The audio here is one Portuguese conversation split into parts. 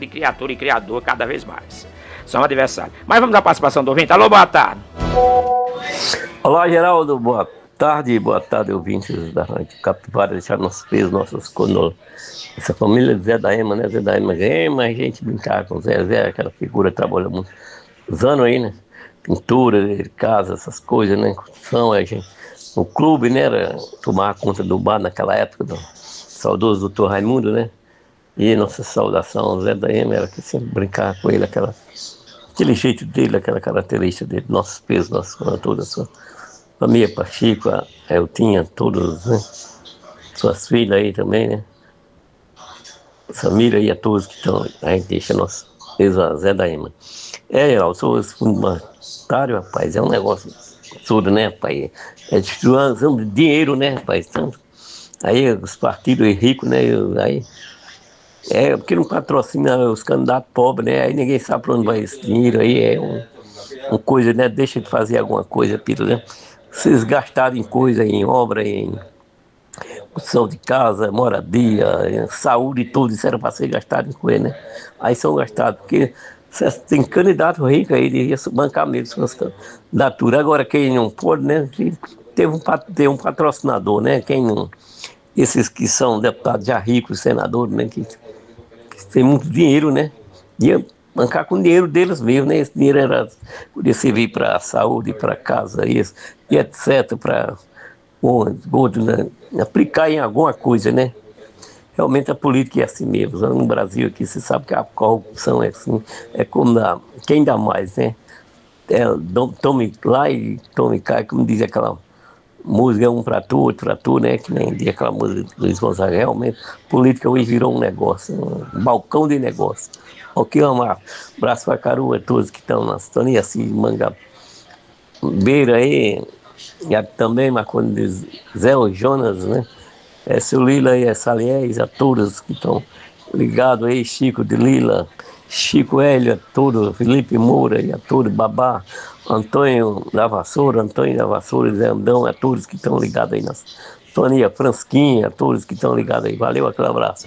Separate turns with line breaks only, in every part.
de criatura e criador cada vez mais. São adversários. Mas vamos à participação do ouvinte. Alô, boa tarde.
Olá, Geraldo, boa tarde, ouvintes da Rádio Capivara, deixar nossos pesos, nossas condolências. Essa família de Zé da Ema, né? Zé da Ema, a gente brincar com o Zé, aquela figura que trabalhou muitos anos aí, né? Pintura, casa, essas coisas, né? Construção, a gente. O clube, né? Era tomar conta do bar naquela época, do saudoso doutor Raimundo, né? E nossa saudação ao Zé da Ema era que sempre brincar com ele, aquele jeito dele, aquela característica dele, nossos pesos, toda a sua família, Pachico, eu tinha todos, né? Suas filhas aí também, né? Família e a todos que estão, a gente deixa nosso peso a Zé da Ema. Eu sou fundatário, rapaz, é um negócio absurdo, né, rapaz? É destruição de dinheiro, né, rapaz? Tanto. Aí os partidos ricos, né, aí porque não patrocina os candidatos pobres, né? Aí ninguém sabe para onde vai esse dinheiro aí, uma coisa, né? Deixa de fazer alguma coisa, Pito, né? Vocês gastaram em coisa, em obra, em construção de casa, moradia, em saúde e tudo, isso era para ser gastado em coisa, né? Aí são gastados, porque tem candidato rico aí, ele ia bancar mesmo suas candidaturas. Agora quem não pode, né? Ter um patrocinador, né? Quem não, esses que são deputados já ricos, senadores, né? Que tem muito dinheiro, né? Ia bancar com o dinheiro deles mesmo, né? Esse dinheiro podia servir para saúde, para casa, isso, e etc., para outro, né? Aplicar em alguma coisa, né? Realmente a política é assim mesmo. No Brasil aqui, você sabe que a corrupção é assim, é como quem dá mais, né? Tome lá e tome cá, como diz aquela música, um para tu, outro para tu, né? Que nem diz aquela música do Luiz Gonzaga. Realmente, política hoje virou um negócio, um balcão de negócio. Ok, Amar, abraço para Caru, a todos que estão na sintonia, assim, Mangabeira aí, e também Marconi de Zé o Jonas, né? Seu Lila e essa Saliés, a todos que estão ligados aí, Chico de Lila, Chico Hélio, a todos, Felipe Moura e a todos, Babá, Antônio da Vassoura, Zé Andão, a todos que estão ligados aí na sintonia, Fransquinha, a todos que estão ligados aí. Valeu, aquele abraço.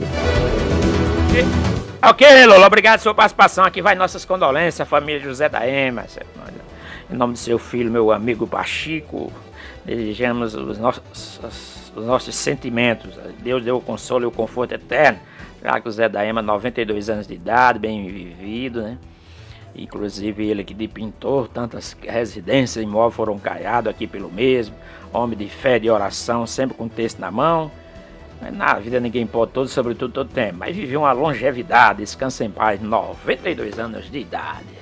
Ok, Lolo, obrigado pela sua participação. Aqui vai nossas condolências à família José da Ema. Em nome do seu filho, meu amigo Pachico, desejamos os nossos sentimentos. Deus deu o consolo e o conforto eterno. Já que o Zé da Ema, 92 anos de idade, bem vivido, né? Inclusive ele que de pintor, tantas residências, imóveis foram caiados aqui pelo mesmo. Homem de fé, de oração, sempre com texto na mão. Na vida ninguém pode tudo, sobretudo todo tempo. Mas viveu uma longevidade, descansa em paz, 92 anos de idade.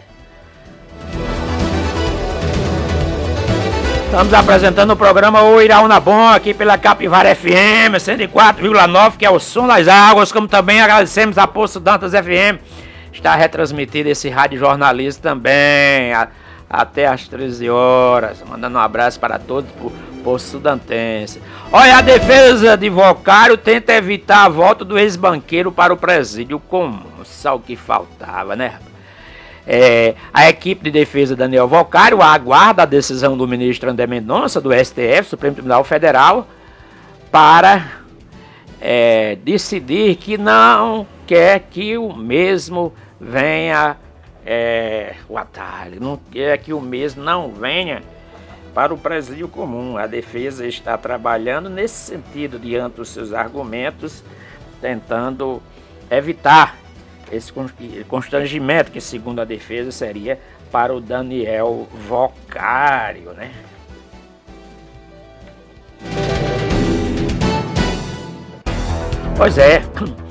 Estamos apresentando o programa O Iraúna Bom aqui pela Capivara FM 104,9, que é o som das águas, como também agradecemos a Poço Dantas FM. Está retransmitido esse rádio jornalismo também, até às 13 horas. Mandando um abraço para todos por Poço Dantense. Olha, a defesa de Vocário tenta evitar a volta do ex-banqueiro para o presídio comum. Só o que faltava, né? A equipe de defesa Daniel Vocário aguarda a decisão do ministro André Mendonça, do STF, Supremo Tribunal Federal, para decidir que não quer que o mesmo venha, o atalho, não quer que o mesmo não venha para o presídio comum. A defesa está trabalhando nesse sentido, diante dos seus argumentos, tentando evitar esse constrangimento que, segundo a defesa, seria para o Daniel Vocário, né? Pois é,